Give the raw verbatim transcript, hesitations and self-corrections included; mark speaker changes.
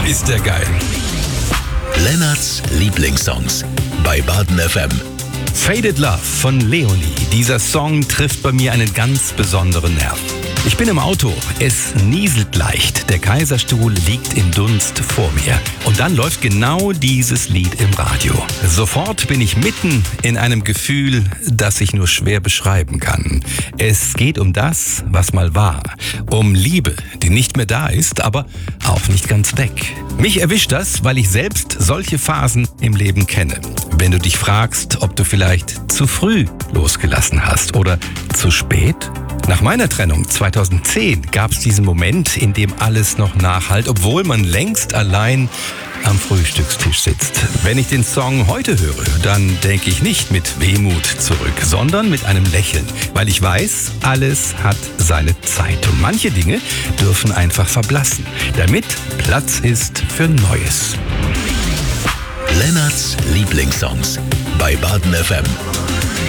Speaker 1: Ist der geil.
Speaker 2: Lennarts Lieblingssongs bei Baden F M.
Speaker 1: Faded Love von Leonie. Dieser Song trifft bei mir einen ganz besonderen Nerv. Ich bin im Auto, es nieselt leicht, der Kaiserstuhl liegt im Dunst vor mir. Und dann läuft genau dieses Lied im Radio. Sofort bin ich mitten in einem Gefühl, das ich nur schwer beschreiben kann. Es geht um das, was mal war. Um Liebe, die nicht mehr da ist, aber auch nicht ganz weg. Mich erwischt das, weil ich selbst solche Phasen im Leben kenne. Wenn du dich fragst, ob du vielleicht zu früh losgelassen hast oder zu spät? Nach meiner Trennung zweitausendzehn gab es diesen Moment, in dem alles noch nachhallt, obwohl man längst allein am Frühstückstisch sitzt. Wenn ich den Song heute höre, dann denke ich nicht mit Wehmut zurück, sondern mit einem Lächeln, weil ich weiß, alles hat seine Zeit und manche Dinge dürfen einfach verblassen, damit Platz ist für Neues.
Speaker 2: Lennarts Lieblingssongs bei Baden F M.